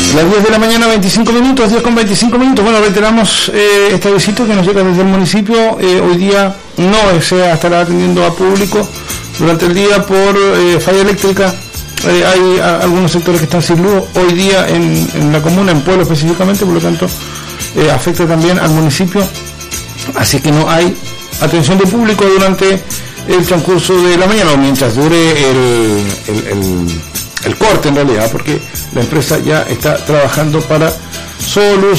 Las 10 de la mañana, 25 minutos, 10 con 25 minutos. Bueno, reiteramos este avisito que nos llega desde el municipio. Hoy día no se estará atendiendo a público durante el día por falla eléctrica. Hay algunos sectores que están sin luz hoy día en la comuna, en Pueblo específicamente, por lo tanto afecta también al municipio. Así que no hay atención de público durante el transcurso de la mañana o mientras dure el corte en realidad, porque la empresa ya está trabajando para solucionar